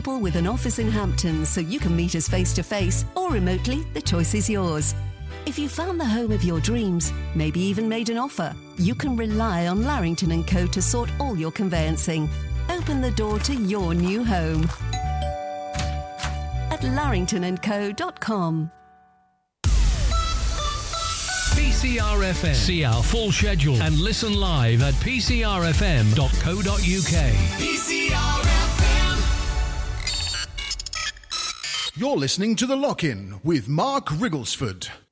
available with an office in Hampton, so you can meet us face-to-face or remotely. The choice is yours. If you found the home of your dreams, maybe even made an offer, you can rely on Larrington & Co. to sort all your conveyancing. Open the door to your new home at larringtonandco.com. PCR FM. See our full schedule and listen live at pcrfm.co.uk. PCR FM. You're listening to The Lock-In with Mark Rigglesford.